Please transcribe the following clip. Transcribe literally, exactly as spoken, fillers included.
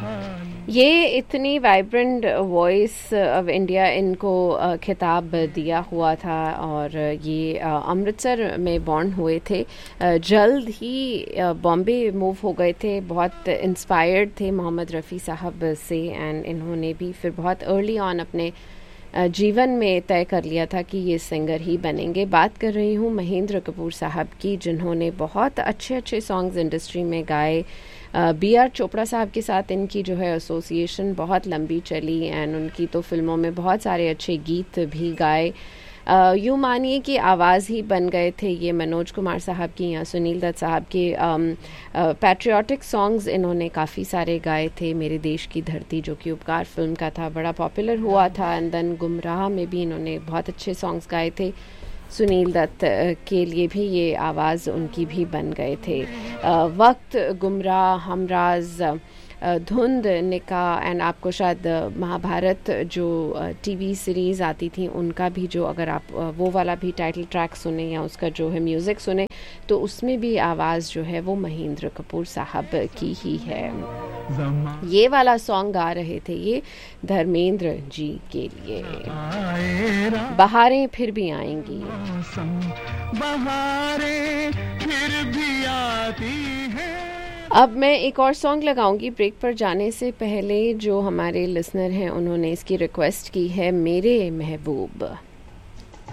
ये इतनी vibrant voice of India इनको खिताब दिया हुआ था और ये अमृतसर में बॉर्न हुए थे, जल्द ही बॉम्बे मूव हो गए थे, बहुत इंस्पायर्ड थे मोहम्मद रफ़ी साहब से एंड इन्होंने भी फिर बहुत अर्ली ऑन अपने जीवन में तय कर लिया था कि ये सिंगर ही बनेंगे। बात कर रही हूँ महेंद्र कपूर साहब की, जिन्होंने बहुत अच्छे अच्छे सॉन्ग्स इंडस्ट्री में गाए। बी आर चोपड़ा साहब के साथ इनकी जो है एसोसिएशन बहुत लंबी चली एंड उनकी तो फिल्मों में बहुत सारे अच्छे गीत भी गाए। यूँ मानिए कि आवाज़ ही बन गए थे ये मनोज कुमार साहब की या सुनील दत्त साहब के। पैट्रियाटिक सॉन्ग्स इन्होंने काफ़ी सारे गाए थे। मेरे देश की धरती जो कि उपकार फिल्म का था, बड़ा पॉपुलर हुआ था। एंड देन गुमराह में भी इन्होंने बहुत अच्छे सॉन्ग्स गाए थे। सुनील दत्त के लिए भी ये आवाज़ उनकी भी बन गए थे। वक्त, गुमराह, हमराज, धुंध, निकाह एंड आपको शायद महाभारत जो टीवी सीरीज़ आती थी उनका भी जो, अगर आप वो वाला भी टाइटल ट्रैक सुने या उसका जो है म्यूज़िक सुने तो उसमें भी आवाज़ जो है वो महेंद्र कपूर साहब की ही है। ये वाला सॉन्ग गा रहे थे ये धर्मेंद्र जी के लिए। बहारें फिर भी आएंगी, बहारें फिर भी आती हैं। अब मैं एक और सॉन्ग लगाऊंगी ब्रेक पर जाने से पहले। जो हमारे लिसनर हैं उन्होंने इसकी रिक्वेस्ट की है, मेरे महबूब।